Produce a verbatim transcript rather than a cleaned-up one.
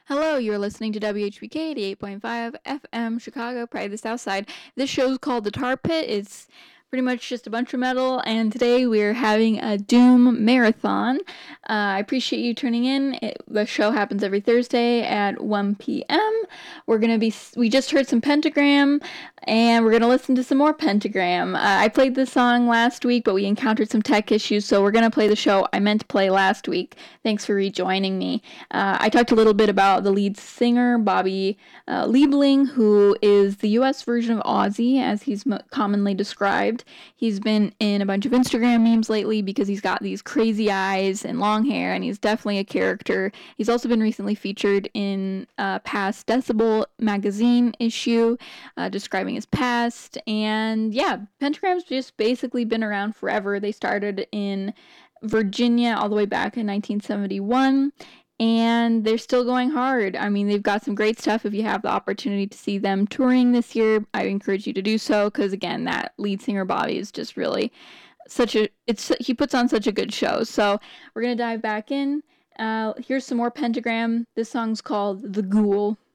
Hello, you're listening to W H B K eighty-eight point five F M Chicago, Pride of the South Side. This show's called The Tar Pit. It's pretty much just a bunch of metal, and today we're having a Doom marathon. Uh, I appreciate you tuning in. It, the show happens every Thursday at one p.m. We're gonna be, we just heard some Pentagram, and we're gonna listen to some more Pentagram. Uh, I played this song last week, but we encountered some tech issues, so we're gonna play the show I meant to play last week. Thanks for rejoining me. Uh, I talked a little bit about the lead singer, Bobby uh, Liebling, who is the U S version of Ozzy, as he's mo- commonly described. He's been in a bunch of Instagram memes lately because he's got these crazy eyes and long hair, and he's definitely a character. He's also been recently featured in a past Decibel magazine issue, uh, describing his past. And yeah, Pentagram's just basically been around forever. They started in Virginia all the way back in nineteen seventy-one, and they're still going hard. I mean, they've got some great stuff. If you have the opportunity to see them touring this year, I encourage you to do so, because again, that lead singer Bobby is just really such a it's he puts on such a good show. So we're gonna dive back in. Uh, here's some more Pentagram. This song's called The Ghoul.